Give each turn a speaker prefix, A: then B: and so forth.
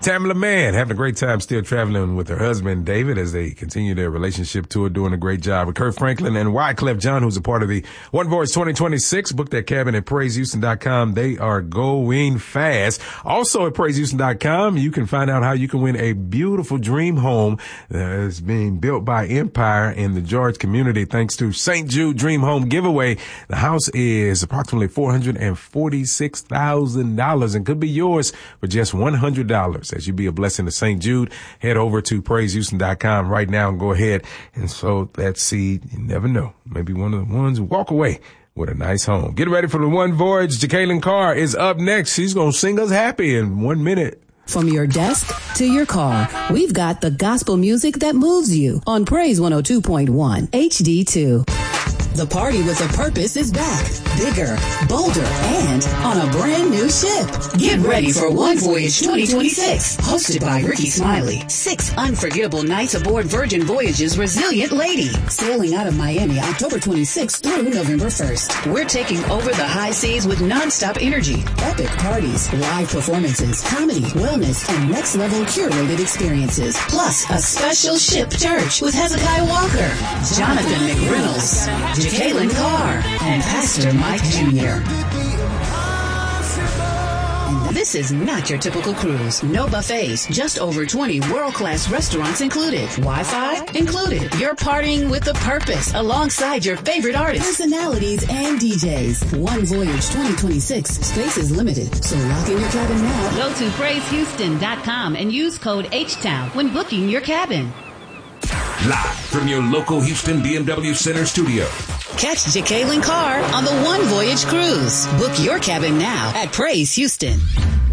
A: Tamela Mann having a great time still traveling with her husband, David, as they continue their relationship tour, doing a great job. With Kurt Franklin and Wyclef Jean, who's a part of the One Voice 2026. Book that cabin at PraiseHouston.com. They are going fast. Also at PraiseHouston.com, you can find out how you can win a beautiful dream home that is being built by Empire in the George community thanks to St. Jude Dream Home Giveaway. The house is approximately $446,000 and could be yours for just $100. As you be a blessing to St. Jude, head over to PraiseHouston.com right now and go ahead and sow that seed. You never know. Maybe one of the ones who walk away with a nice home. Get ready for the One Voyage. Jacqueline Carr is up next. She's going to sing us happy in 1 minute.
B: From your desk to your car, we've got the gospel music that moves you on Praise 102.1 HD2. The Party with a Purpose is back, bigger, bolder, and on a brand new ship. Get ready for One Voyage 2026, hosted by Ricky Smiley. 6 unforgettable nights aboard Virgin Voyage's Resilient Lady, sailing out of Miami October 26th through November 1st. We're taking over the high seas with nonstop energy, epic parties, live performances, comedy, wellness, and next-level curated experiences. Plus, a special ship church with Hezekiah Walker, Jonathan McReynolds, Jacqueline Carr, and Pastor Mike Jr. And this is not your typical cruise. No buffets, just over 20 world-class restaurants included. Wi-Fi included. You're partying with a purpose alongside your favorite artists, personalities, and DJs. One Voyage 2026. Space is limited, so lock in your cabin now.
C: Go to PraiseHouston.com and use code HTOWN when booking your cabin.
D: Live from your local Houston BMW Center studio.
B: Catch Jacqueline Carr on the One Voyage cruise. Book your cabin now at Praise Houston.